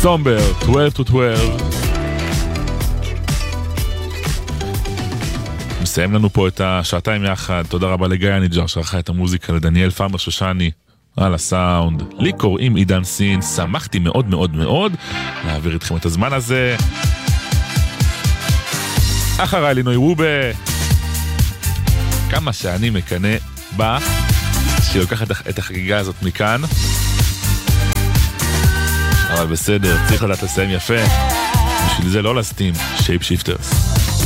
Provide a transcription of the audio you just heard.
סומבר, 12 to 12. מסיים לנו פה את השעתיים יחד. תודה רבה לגיא ניג'ר שערכה את המוזיקה, לדניאל פארמר שושני על הסאונד. לי קוראים עידן סין, שמחתי מאוד מאוד מאוד להעביר איתכם את הזמן הזה. אחריי לינוי רובה, כמה שאני מקנה בה שהיא לוקחת את החגיגה הזאת מכאן, אבל בסדר, צריך לדעת לסיים יפה, בשביל זה לא לסתים שייפ שיפטרס.